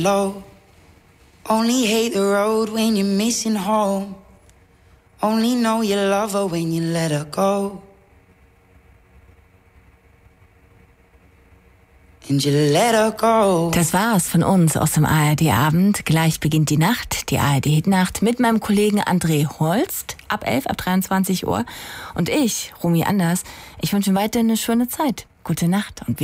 low. Only hate the road when you're missing home. Only know you love her when you let her go. And you let her go. Das war's von uns aus dem ARD-Abend. Gleich beginnt die Nacht, die ARD-Hitnacht, mit meinem Kollegen André Holst ab 11, ab 23 Uhr. Und ich, Romy Anders, ich wünsche Ihnen weiterhin eine schöne Zeit. Gute Nacht und